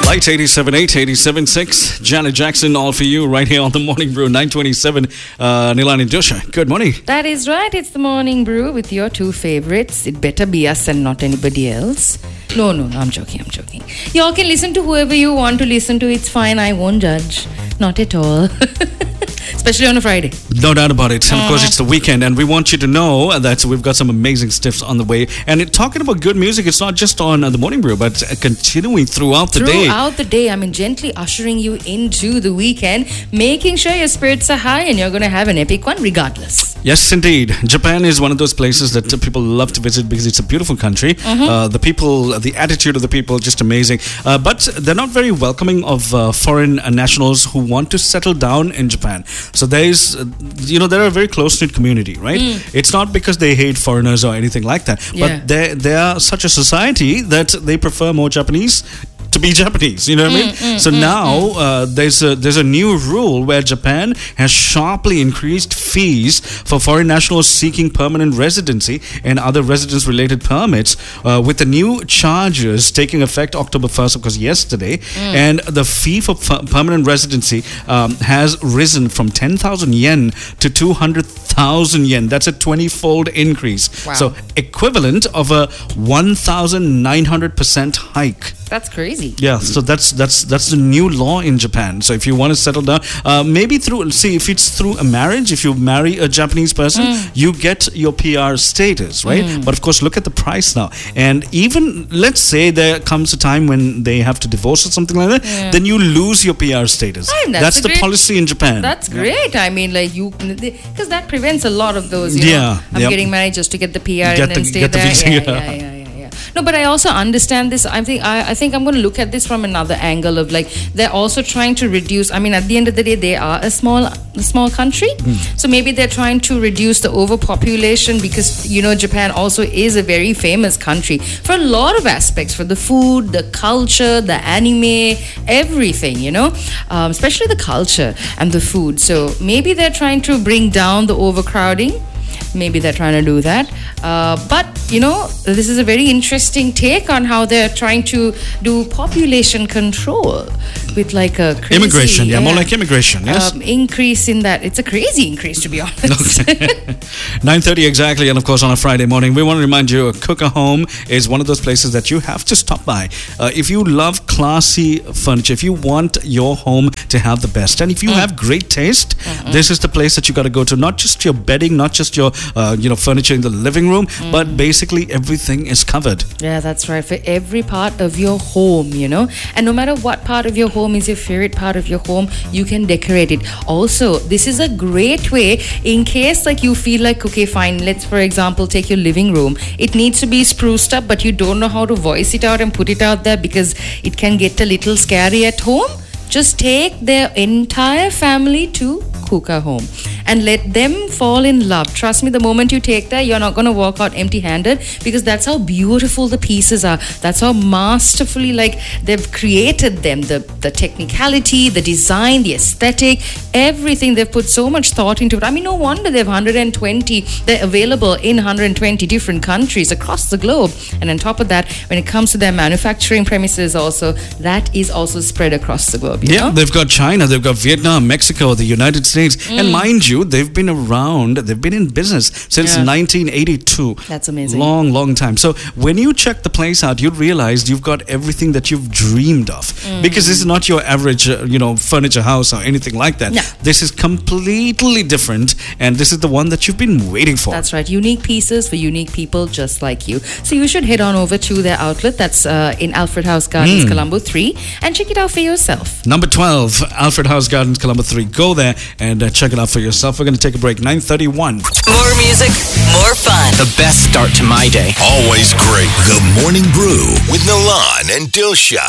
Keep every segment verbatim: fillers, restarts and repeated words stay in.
Light eighty-seven point eight, eighty-seven point six. Janet Jackson, all for you right here on the Morning Brew, nine twenty-seven. Uh, Nilani Dosha, good morning. That is right. It's the Morning Brew with your two favorites. It better be us and not anybody else. No, no, no, I'm joking, I'm joking. Y'all can listen to whoever you want to listen to. It's fine. I won't judge. Not at all. Especially on a Friday. No doubt about it. And of course, it's the weekend, and we want you to know that we've got some amazing stiffs on the way. And it, talking about good music, it's not just on uh, the Morning Brew, but uh, continuing throughout the throughout day. Throughout the day, I mean, gently ushering you into the weekend, making sure your spirits are high and you're going to have an epic one regardless. Yes, indeed. Japan is one of those places that uh, people love to visit because it's a beautiful country. Mm-hmm. Uh, the people, the attitude of the people, just amazing. Uh, but they're not very welcoming of uh, foreign uh, nationals who want to settle down in Japan. So there is, uh, you know, they're a very close-knit community, right? Mm. It's not because they hate foreigners or anything like that, yeah. but they they are such a society that they prefer more Japanese to be Japanese, you know what mm, I mean? Mm, so mm, now mm. Uh, there's a there's a new rule where Japan has sharply increased fees for foreign nationals seeking permanent residency and other residence-related permits, uh, with the new charges taking effect October first, of course, yesterday. Mm. And the fee for f- permanent residency um, has risen from ten thousand yen to two hundred thousand yen. That's a twenty-fold increase. Wow. So equivalent of a one thousand nine hundred percent hike. That's crazy. Yeah, so that's that's that's the new law in Japan. So if you want to settle down, uh, maybe through, see, if it's through a marriage, if you marry a Japanese person, mm. you get your P R status, right? Mm. But of course, look at the price now. And even, let's say there comes a time when they have to divorce or something like that, yeah. then you lose your P R status. I mean, that's that's the great, policy in Japan. That's great. Yeah. I mean, like you, because that prevents a lot of those, you yeah, know, I'm yep. getting married just to get the P R get and then the, stay get there. The visa, yeah, yeah, yeah, yeah. No, but I also understand this. I think I, I think I'm going to look at this from another angle of like they're also trying to reduce. I mean, at the end of the day, they are a small, a small country, mm. so maybe they're trying to reduce the overpopulation because you know Japan also is a very famous country for a lot of aspects, for the food, the culture, the anime, everything. You know, um, especially the culture and the food. So maybe they're trying to bring down the overcrowding. Maybe they're trying to do that. Uh, but, you know, this is a very interesting take on how they're trying to do population control with like a crazy... Immigration, yeah, yeah more like immigration, yes. Um, increase in that. It's a crazy increase, to be honest. Okay. nine thirty exactly, and of course on a Friday morning, we want to remind you, Cook a Home is one of those places that you have to stop by. Uh, if you love classy furniture, if you want your home to have the best, and if you mm. have great taste, mm-hmm. this is the place that you got to go to. Not just your bedding, not just your Uh, you know, furniture in the living room, mm. but basically everything is covered. Yeah, that's right. For every part of your home, you know, and no matter what part of your home is your favorite part of your home, you can decorate it. Also, this is a great way in case like you feel like, okay, fine, let's for example take your living room. It needs to be spruced up, but you don't know how to voice it out and put it out there because it can get a little scary at home. Just take their entire family to Cook a Home and let them fall in love. Trust me, the moment you take that, you're not going to walk out empty-handed because that's how beautiful the pieces are. That's how masterfully, like, they've created them. The, the technicality, the design, the aesthetic, everything. They've put so much thought into it. I mean, no wonder they've one hundred twenty. They're available in one hundred twenty different countries across the globe. And on top of that, when it comes to their manufacturing premises also, that is also spread across the globe. You yeah, know? They've got China, they've got Vietnam, Mexico, the United States. Mm. And mind you, they've been around, they've been in business since yeah. nineteen eighty-two. That's amazing. Long, long time. So when you check the place out, you realize you've got everything that you've dreamed of. Mm. Because this is not your average, uh, you know, furniture house or anything like that. No. This is completely different, and this is the one that you've been waiting for. That's right. Unique pieces for unique people just like you. So you should head on over to their outlet. That's uh, in Alfred House Gardens, mm. Colombo three, and check it out for yourself. Number twelve, Alfred House Gardens, Colombo three. Go there and uh, check it out for yourself. We're going to take a break. nine thirty-one. More music, more fun. The best start to my day. Always great. The Morning Brew with Nilan and Dilsha.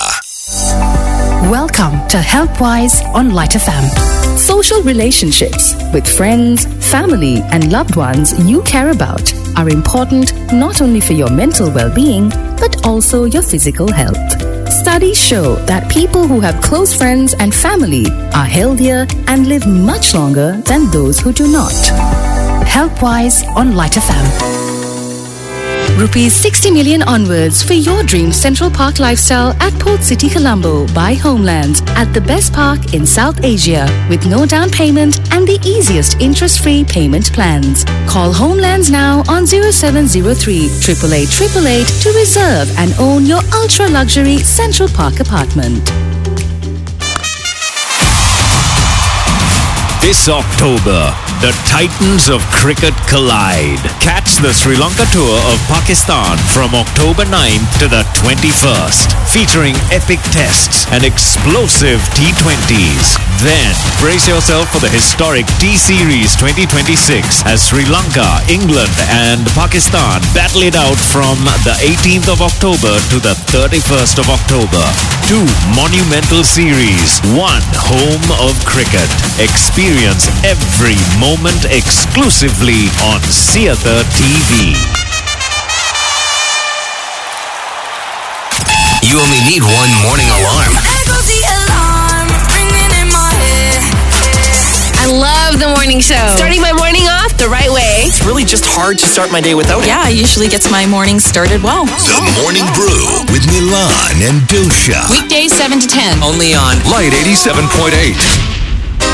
Welcome to Healthwise on Light F M. Social relationships with friends, family, and loved ones you care about are important not only for your mental well-being, but also your physical health. Studies show that people who have close friends and family are healthier and live much longer than those who do not. Healthwise on Light F M. Rupees sixty million onwards for your dream Central Park lifestyle at Port City, Colombo by Homelands at the best park in South Asia with no down payment and the easiest interest-free payment plans. Call Homelands now on zero seven zero three, eight eight eight, eight eight eight to reserve and own your ultra-luxury Central Park apartment. This October, the Titans of cricket collide. Catch the Sri Lanka tour of Pakistan from October ninth to the twenty-first, featuring epic tests and explosive T twenties. Then, brace yourself for the historic T-Series twenty twenty-six as Sri Lanka, England and Pakistan battle it out from the eighteenth of October to the thirty-first of October. Two monumental series, one home of cricket. Experience every moment exclusively on Seatha T V. You only need one morning alarm. I love the morning show. Starting my morning off the right way. It's really just hard to start my day without it. Yeah, it usually gets my morning started well. The Morning Brew with Milan and Dusha. Weekdays seven to ten. Only on Light eighty-seven point eight.